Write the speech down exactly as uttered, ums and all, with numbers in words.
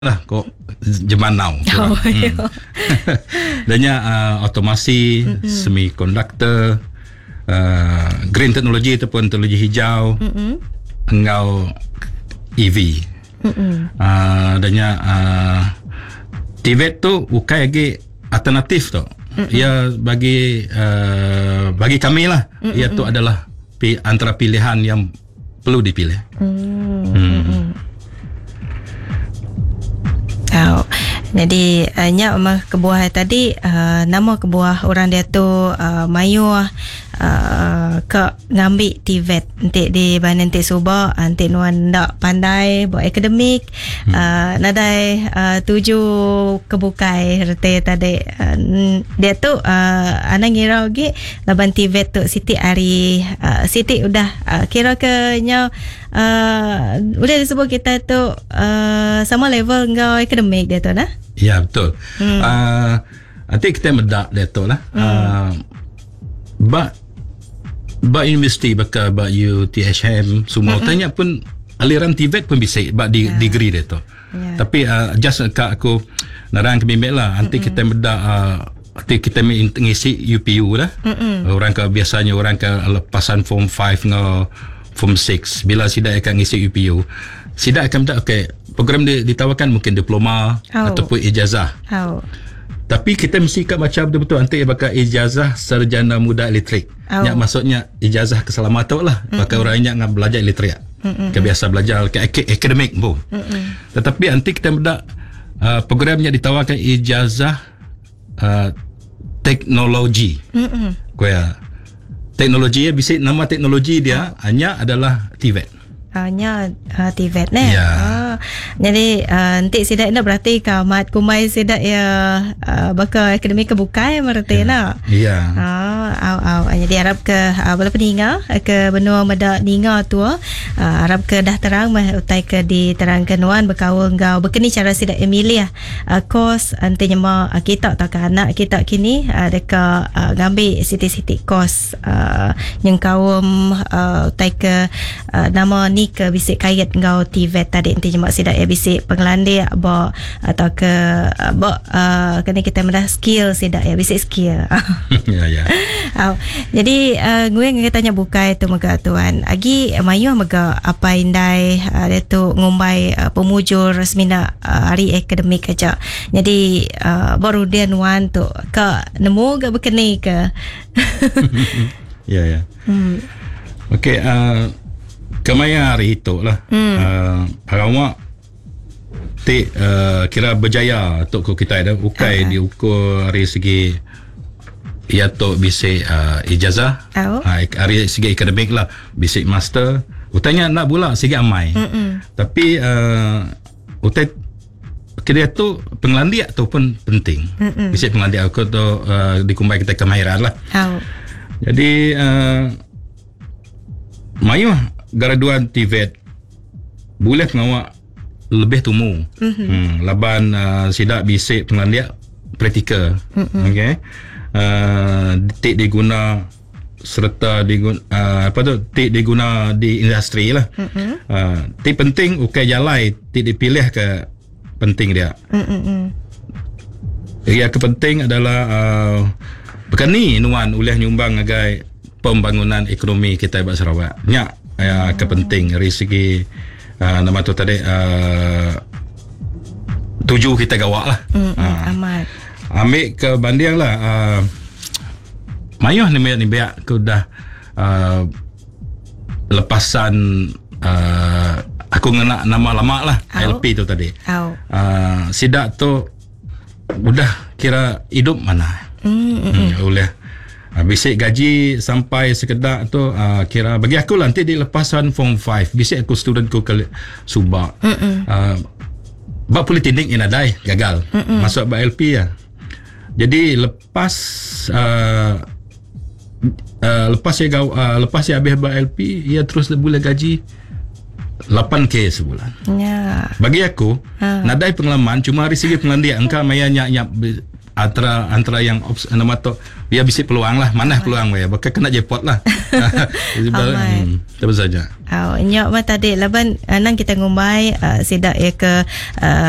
lah kok zaman now. Oh, hmm. Banyak uh, otomasi, mm-hmm. semiconductor, uh, green technology ataupun teknologi hijau, mm-hmm. engau E V. Mm-hmm. Uh, banyak uh, T V E T tu bukan lagi alternatif tu. Mm-hmm. Ia bagi uh, bagi kami lah, mm-hmm. ia tu adalah pi, antara pilihan yang perlu dipilih. Mm-hmm. Hmm. Oh, jadi uh, nyak mah kebuah tadi uh, nama kebuah orang dia tu uh, mayu uh, ke ngambil T V E T nanti di mana nanti subak nanti nuan ndak pandai buat akademik, hmm. uh, nadai uh, tuju kebukai rete tadi uh, dia tu uh, anak ngira lagi laban T V E T tu Siti hari uh, Siti udah uh, kira ke nya uh, udah disebut kita tu uh, sama level engkau akademik dia tu nah. Ya betul. Hmm. Uh, nanti kita medak dia tu lah. Hmm. Uh, but Ba universiti bakal ba U T H M semua mm-hmm. tanya pun aliran T V E T pun bisa ba di yeah. degree dia tu. Yeah. Tapi uh, just kat aku narang kemimik lah nanti mm-hmm. kita bedak uh, nanti kita ngisi U P U lah. Mm-hmm. Orang ke biasanya orang ke lepasan form lima ngau form enam bila sidak akan ngisi U P U. Sidak akan bedak okey program dia ditawarkan mungkin diploma oh. ataupun ijazah. Oh. Tapi kita mesti kat macam betul-betul nanti bakal ijazah sarjana muda elektrik. Oh. Yang maksudnya ijazah keselamatan lah. Mm-mm. Bakal orang yang nak belajar elektrik. Kebiasa belajar ke ak- akademik pun. Mm-mm. Tetapi nanti kita bedak uh, programnya ditawarkan ijazah uh, teknologi. Kuya teknologi ya bisa nama teknologi dia oh. hanya adalah T V E T. Hanya uh, T V E T ni. Ya. Ah, jadi uh, nanti sidak nak berarti kamat kumai sidak ya uh, bakal akademik kebukai berarti nak. Ya. Ah, au au. Jadi harap ke uh, bala peninga ke benua meda ninga tu uh, harap ke dah terang mah utai ke diterangkan wan berkawan ngau bekeni cara sidak emilia uh, kos antinya ma uh, kita tak anak kita kini uh, dekat uh, ngambil siti-siti kos uh, yang kaum uh, utai ke uh, nama ni ke bisik kayat ngau T V E T tadi nanti jemak sidak ya bisik pengelandi ba atau ke ba uh, kena kita mendah skill sidak ya bisik skill. Ya ya. Oh, jadi uh, gue ngak tanya bukai tu mega tuan. Agi mayu mega apa indai uh, dia tu ngumbai uh, pemujur semina uh, hari akademik aja. Jadi uh, baru dia nuan tu ke nemu ke bekeni ke. Ya ya. Hmm. Okey uh, kemaya hari itu lah. Hmm. Uh, Harawak ti uh, kira berjaya untuk kita ada ukai uh-huh. diukur dari segi ia tu bisa uh, ijazah. Oh. Uh, dari segi akademik lah bisa master. Utanya nak pula segi amai. Mm-mm. Tapi uh, utai kira tu pengelandi ataupun penting. Mm-mm. Bisa pengelandi aku tu uh, dikumbai kita kemahiran lah. Oh. Jadi uh, mayu graduan T V E T boleh ngawak lebih tumu. Mm-hmm. Hmm, laban uh, sidak bisik pengelandiak praktikal. Mm-hmm. Okey. Uh, tik diguna serta diguna uh, apa tu tik diguna di industri lah. Mm-hmm. Uh, tik penting ukai jalai tik dipilih ke penting dia. Mm-hmm. Yang kepenting adalah uh, bekani nuan uleh nyumbang agai pembangunan ekonomi kita di Sarawak. Nyak ya kepenting dari segi uh, nama tu tadi uh, tuju kita gawak lah. Mm, uh, amat. Ambil ke banding lah. Uh, mayuh ni ni biak aku dah uh, lepasan uh, aku ngena nama lama lah. Au. L P tu tadi. Uh, sidak tu udah kira hidup mana. Mm, mm, hmm, boleh. Uh, bisik gaji sampai sekedar tu uh, kira bagi aku lah nanti di lepasan form lima bisik aku student ku ke subak uh, bak politeknik yang adai gagal. Mm-mm. Masuk bak L P lah. Jadi lepas uh, uh, lepas ya gaw, uh, lepas ya habis bak L P ia terus boleh gaji lapan K sebulan. Ya. Bagi aku ha. Nadai pengalaman cuma dari segi pengelandian engkau maya nyak nyak antara antara yang ops, nama tu dia bisa peluang lah mana Amat. Peluang ya bakal kena jackpot lah. Hmm, terus saja. Oh, nyok mah tadi laban nang kita ngumbai uh, sidak ya ke uh,